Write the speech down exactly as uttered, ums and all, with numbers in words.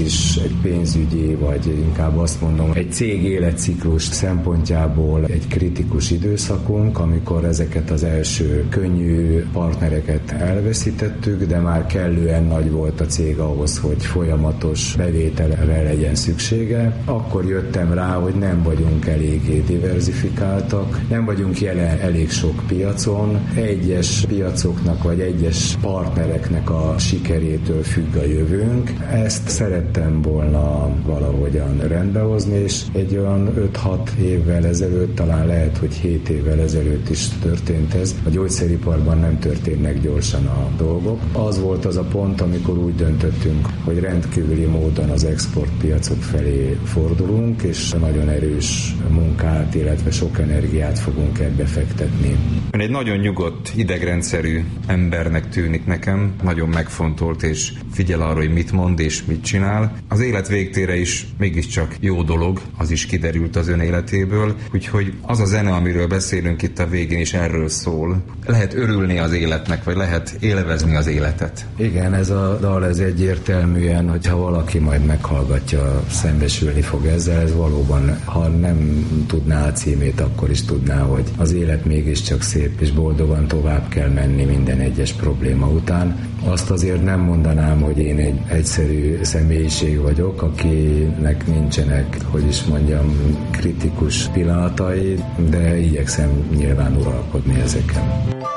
is egy pénzügyi, vagy inkább azt mondom, egy cég életciklus szempontjából egy kritikus időszakunk, amikor ezeket az első könnyű partnereket elveszítettük, de már kellően nagy volt a cég ahhoz, hogy folyamatos bevételre legyen szüksége. Akkor jöttem rá, hogy nem vagyunk eléggé diverzifikáltak, nem vagyunk jelen elég sok piacon, egyes piacoknak vagy egyes partnereknek a sikerétől függ a jövőnk. Ezt szerettem volna valahogyan rendbehozni, és egy olyan öt-hat évvel ezelőtt, talán lehet, hogy hét évvel ezelőtt is történt ez. A gyógyszeriparban nem történnek gyorsan a dolgok. Az volt az a pont, amikor úgy döntöttünk, hogy rendkívüli módon az exportpiacok felé fordulunk, és nagyon erős munkát, illetve sok energiát fogunk ebbe fektetni. Ön egy nagyon nyugodt, idegrendszerű embernek tűnik nekem, nagyon megfontolt és figyel arra, hogy mit mond és mit csinál. Az élet végtére is mégiscsak jó dolog, az is kiderült az ön életéből, úgyhogy az a zene, amiről beszélünk itt a végén is erről szól. Lehet örülni az életnek, vagy lehet élvezni az életet. Igen, ez a dal ez egyértelműen, hogyha valaki majd meghallgatja, szembesülni fog ezzel, ez valóban, ha nem tudná a címét, akkor is tudná, hogy az élet mégiscsak szép, és boldogan tovább kell menni minden egyes probléma után. Azt azért nem mondanám, hogy én egy egyszerű személyiség vagyok, akinek nincsenek, hogy is mondjam, kritikus pillanatai, de igyekszem nyilván uralkodni ezeken.